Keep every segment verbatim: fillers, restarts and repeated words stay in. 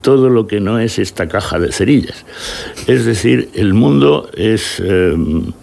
todo lo que no es esta caja de cerillas. Es decir, el mundo es eh,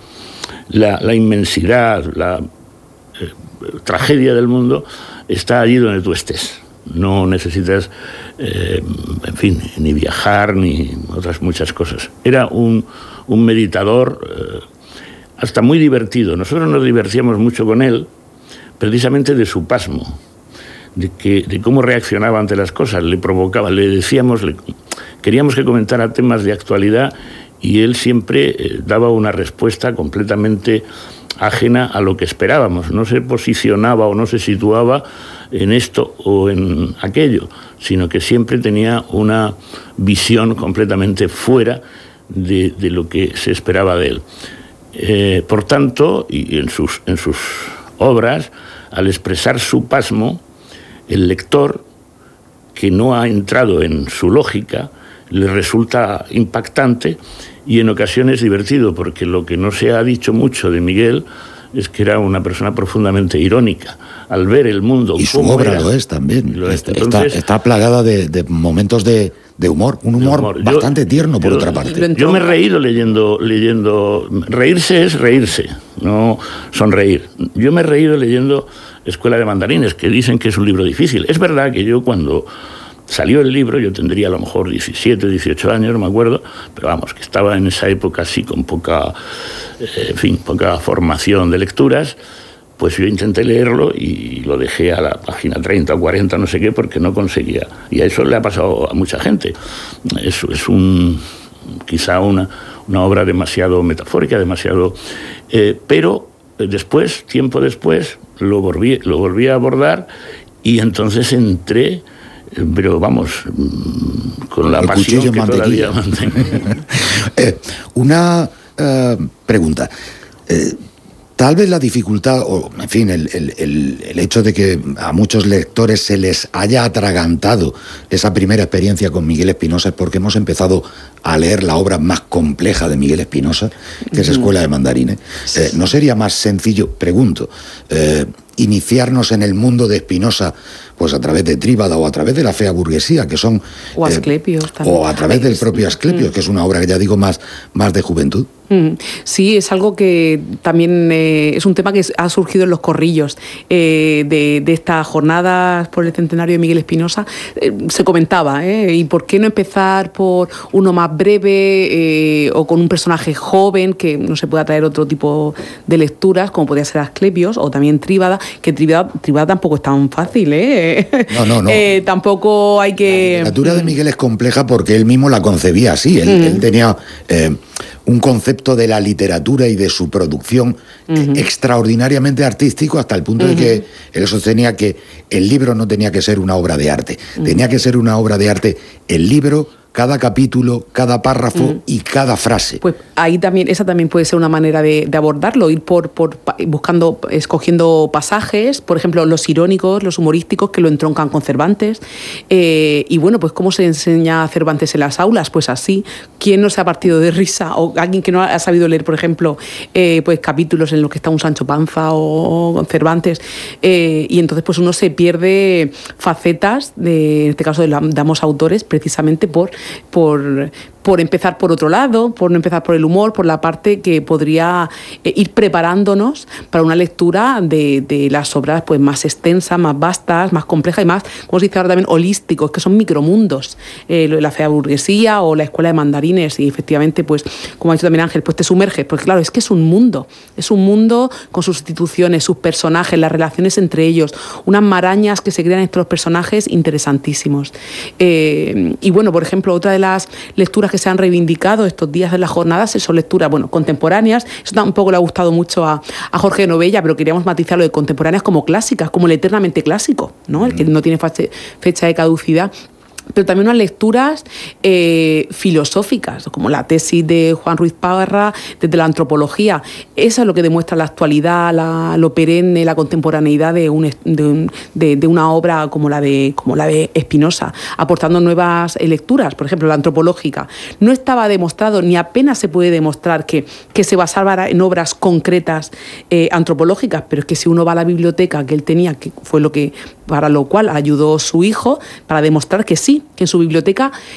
la, la inmensidad, la eh, tragedia del mundo está allí donde tú estés. No necesitas, eh, en fin, ni viajar ni otras muchas cosas. Era un, un meditador eh, hasta muy divertido. Nosotros nos divertíamos mucho con él, precisamente de su pasmo. De, que, de cómo reaccionaba ante las cosas, le provocaba, le decíamos, le, queríamos que comentara temas de actualidad y él siempre eh, daba una respuesta completamente ajena a lo que esperábamos. No se posicionaba o no se situaba en esto o en aquello, sino que siempre tenía una visión completamente fuera de, de lo que se esperaba de él. Eh, por tanto, y en sus, en sus obras, al expresar su pasmo, el lector, que no ha entrado en su lógica, le resulta impactante y en ocasiones divertido, porque lo que no se ha dicho mucho de Miguel es que era una persona profundamente irónica. Al ver el mundo... Y su obra era, lo es también. Lo es. Entonces, está, está plagada de, de momentos de, de humor, un humor, humor. bastante yo, tierno, por yo, otra parte. Yo me he reído leyendo, leyendo... Reírse es reírse, no sonreír. Yo me he reído leyendo Escuela de Mandarines, que dicen que es un libro difícil. Es verdad que yo cuando salió el libro, yo tendría a lo mejor diecisiete, dieciocho años, no me acuerdo, pero vamos, que estaba en esa época así con poca, eh, en fin, poca formación de lecturas, pues yo intenté leerlo y lo dejé a la página treinta o cuarenta, no sé qué, porque no conseguía. Y a eso le ha pasado a mucha gente. Es, es un, quizá una, una obra demasiado metafórica, demasiado... Eh, pero después, tiempo después, lo volví, lo volví a abordar y entonces entré, pero vamos, con la el pasión que mantequilla. Todavía mantengo. eh, una eh, pregunta. Eh, Tal vez la dificultad, o en fin, el, el, el, el hecho de que a muchos lectores se les haya atragantado esa primera experiencia con Miguel Espinosa es porque hemos empezado a leer la obra más compleja de Miguel Espinosa, que es Escuela de Mandarines. Eh, ¿No sería más sencillo, pregunto, eh, iniciarnos en el mundo de Espinosa pues a través de Tríbada o a través de la fea burguesía, que son... O Asclepios eh, también. O a través del propio Asclepios, que es una obra que ya digo más, más de juventud? Sí, es algo que también eh, es un tema que ha surgido en los corrillos eh, de, de estas jornadas por el centenario de Miguel Espinosa. Eh, se comentaba, ¿eh? ¿Y por qué no empezar por uno más breve eh, o con un personaje joven que no se pueda traer otro tipo de lecturas, como podría ser Asclepios o también Tríbada, que Tríbada, Tríbada tampoco es tan fácil, ¿eh? No, no, no. Eh, tampoco hay que... La literatura de Miguel es compleja porque él mismo la concebía así. Él, mm. él tenía... Eh, un concepto de la literatura y de su producción uh-huh. extraordinariamente artístico, hasta el punto uh-huh. de que él sostenía que el libro no tenía que ser una obra de arte, uh-huh. tenía que ser una obra de arte el libro, cada capítulo, cada párrafo uh-huh. y cada frase. Pues ahí también, esa también puede ser una manera de, de abordarlo, ir por, por buscando, escogiendo pasajes, por ejemplo, los irónicos, los humorísticos, que lo entroncan con Cervantes. Eh, y bueno, pues ¿cómo se enseña a Cervantes en las aulas? Pues así. ¿Quién no se ha partido de risa? O alguien que no ha sabido leer, por ejemplo, eh, pues capítulos en los que está un Sancho Panza o, o Cervantes. Eh, y entonces pues uno se pierde facetas, de, en este caso de, la, de ambos autores, precisamente por por, por empezar por otro lado, por no empezar por el humor, por la parte que podría eh, ir preparándonos para una lectura de, de las obras pues más extensas, más vastas, más complejas y más, como se dice ahora también, holísticos, que son micromundos. Eh, la fea burguesía o la Escuela de Mandarines, y efectivamente, pues como ha dicho también Ángel, pues te sumerges, porque claro, es que es un mundo, es un mundo con sus instituciones, sus personajes, las relaciones entre ellos, unas marañas que se crean entre los personajes interesantísimos. Eh, y bueno, por ejemplo, otra de las lecturas que se han reivindicado estos días de las jornadas son lecturas, bueno, contemporáneas. Eso tampoco le ha gustado mucho a, a Jorge Novella, pero queríamos matizarlo de contemporáneas como clásicas, como el eternamente clásico, ¿no? El que no tiene fecha de caducidad. Pero también unas lecturas eh, filosóficas, como la tesis de Juan Ruiz Parra desde la antropología. Eso es lo que demuestra la actualidad, la, lo perenne, la contemporaneidad de, un, de, un, de, de una obra como la de como la de Espinosa, aportando nuevas eh, lecturas. Por ejemplo, la antropológica. No estaba demostrado, ni apenas se puede demostrar que, que se basara en obras concretas eh, antropológicas, pero es que si uno va a la biblioteca que él tenía, que fue lo que para lo cual ayudó su hijo, para demostrar que sí, así, que en su biblioteca